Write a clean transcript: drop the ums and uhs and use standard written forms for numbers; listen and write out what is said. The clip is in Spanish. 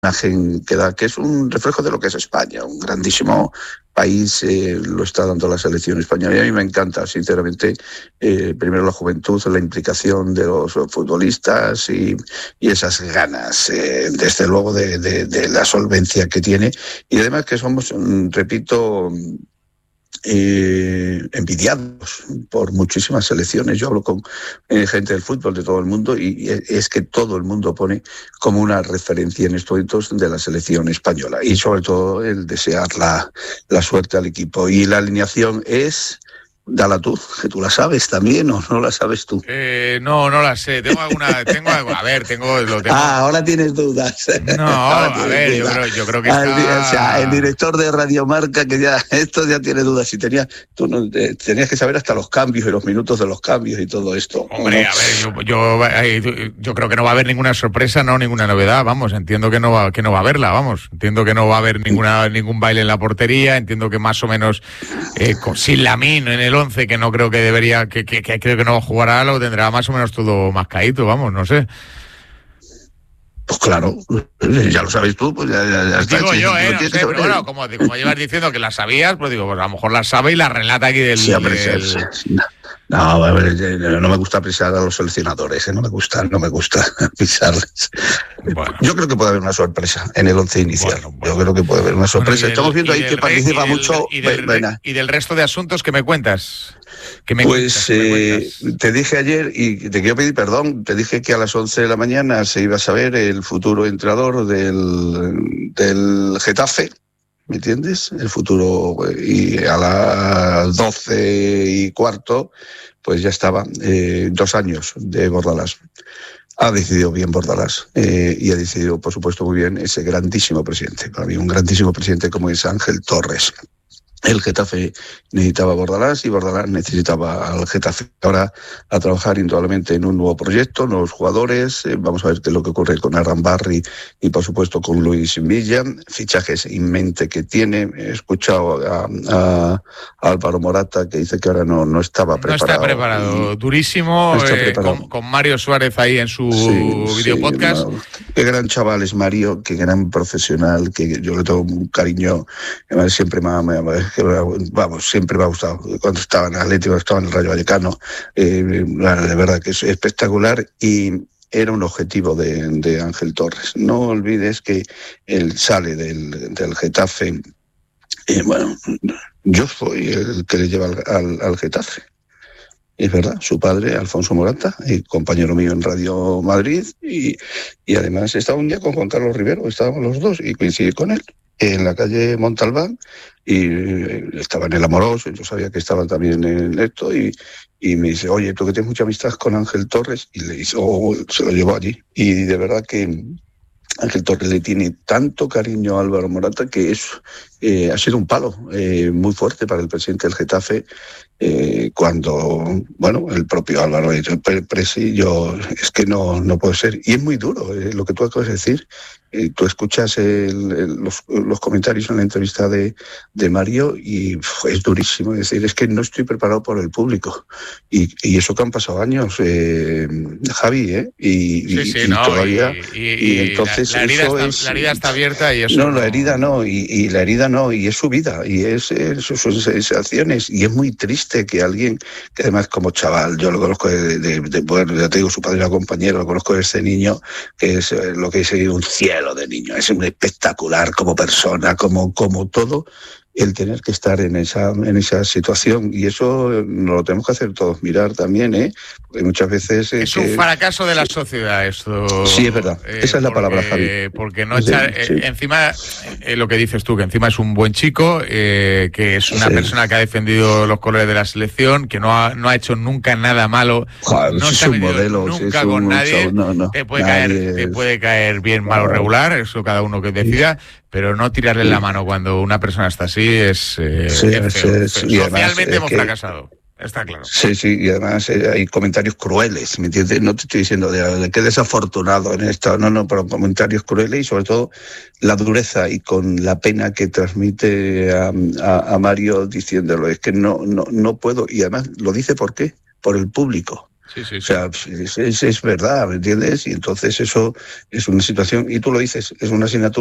imagen que da, que es un reflejo de lo que es España, un grandísimo país, lo está dando la selección española. Y a mí me encanta, sinceramente, primero la juventud, la implicación de los futbolistas y esas ganas, desde luego, de la solvencia que tiene. Y además que somos, repito, envidiados por muchísimas selecciones. Yo hablo con gente del fútbol de todo el mundo y es que todo el mundo pone como una referencia en estos momentos de la selección española, y sobre todo el desear la suerte al equipo. Y la alineación es... Dala tú, que tú la sabes también, ¿o no la sabes tú? No la sé. Tengo algo. A ver, lo tengo. Ahora tienes dudas. No, a ver, yo creo que está... O sea, el director de Radiomarca, que esto ya tiene dudas. Y tú tenías que saber hasta los cambios y los minutos de los cambios y todo esto. Hombre, a ver, yo creo que no va a haber ninguna sorpresa, no ninguna novedad. Vamos, entiendo que no va a haberla, vamos. Entiendo que no va a haber ningún baile en la portería. Entiendo que más o menos sin Lamine en el 11, que no creo que debería, que creo que no va a jugar a algo, tendrá más o menos todo mascadito, vamos, no sé. Pues claro, ya lo sabes tú, pues ya está. Digo yo, no sé, pero bueno, como llevas diciendo que las sabías, pues digo, pues a lo mejor las sabe y las relata aquí del... Sí, hombre, no me gusta pisar a los seleccionadores, no me gusta pisarles. Bueno. Yo creo que puede haber una sorpresa en el 11 inicial. Bueno. Yo creo que puede haber una sorpresa. Estamos viendo ahí que participa mucho... ¿Y del resto de asuntos que me cuentas? Te dije ayer, y te quiero pedir perdón, te dije que a las 11 de la mañana se iba a saber el futuro entrenador del Getafe, ¿me entiendes? El futuro, y a las 12:15, pues ya estaba, 2 años de Bordalás. Ha decidido bien Bordalás, y ha decidido, por supuesto, muy bien ese grandísimo presidente, para mí un grandísimo presidente como es Ángel Torres. El Getafe necesitaba a Bordalás y Bordalás necesitaba al Getafe ahora a trabajar indudablemente en un nuevo proyecto, nuevos jugadores. Vamos a ver qué es lo que ocurre con Arrambarri y por supuesto con Luis Villa, fichajes en mente que tiene. He escuchado a Álvaro Morata que dice que ahora no estaba preparado. No está preparado, durísimo, no está preparado. Con Mario Suárez ahí en su videopodcast. Qué gran chaval es Mario, qué gran profesional, que yo le tengo un cariño, además siempre siempre me ha gustado. Cuando estaba en Atlético, estaba en el Rayo Vallecano, de verdad que es espectacular, y era un objetivo de Ángel Torres. No olvides que él sale del Getafe. Bueno, yo soy el que le lleva al Getafe. Es verdad, su padre, Alfonso Morata, compañero mío en Radio Madrid, y además estaba un día con Juan Carlos Rivero, estábamos los dos, y coincidí con él en la calle Montalbán, y estaba en el Amoroso, yo sabía que estaba también en esto, y me dice, oye, tú que tienes mucha amistad con Ángel Torres, y le dice, se lo llevó allí, y de verdad que Ángel Torres le tiene tanto cariño a Álvaro Morata que ha sido un palo muy fuerte para el presidente del Getafe, cuando, bueno, el propio Álvaro ha dicho, Presi, es que no puede ser, y es muy duro lo que tú acabas de decir. Tú escuchas los comentarios en la entrevista de Mario y es durísimo. Es decir, es que no estoy preparado por el público. Y eso que han pasado años, Javi, y todavía... Y entonces la herida está abierta y eso... No, la herida no, y la herida no, y es su vida, y es sus sensaciones, y es muy triste que alguien, que además como chaval, yo lo conozco bueno, ya te digo, su padre era compañero, lo conozco de ese niño, que es lo que es un cielo de niño, es un espectacular como persona, como todo, el tener que estar en esa situación, y eso nos lo tenemos que hacer todos mirar también, porque muchas veces... Es un fracaso de la sociedad esto. Sí, es verdad, esa es la palabra, Javi. Porque no echar, encima, lo que dices tú, que encima es un buen chico, que es una persona que ha defendido los colores de la selección, que no ha hecho nunca nada malo, joder, no se ha metido modelo, nunca con nadie, te puede caer bien, mal o regular, eso cada uno que decida, pero no tirarle la mano cuando una persona está así es feo. Socialmente hemos fracasado. Está claro. Sí, y además hay comentarios crueles, ¿me entiendes? No te estoy diciendo de qué desafortunado en esto, no, pero comentarios crueles, y sobre todo la dureza y con la pena que transmite a Mario diciéndolo. Es que no puedo, y además lo dice ¿por qué? Por el público. Sí, sí, O sí. sea, es verdad, ¿me entiendes? Y entonces eso es una situación, y tú lo dices, es una asignatura